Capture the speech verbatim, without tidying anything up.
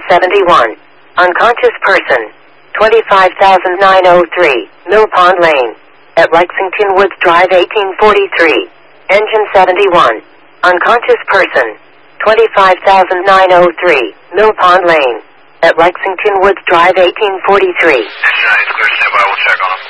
seventy-one. Unconscious person. twenty-five thousand nine hundred three, Mill Pond Lane. At Lexington Woods Drive eighteen forty-three. Engine seventy-one. Unconscious person. twenty-five thousand nine hundred three, Mill Pond Lane. At Lexington Woods Drive eighteen forty-three. Engine nine is clear, stand by, we'll check on him.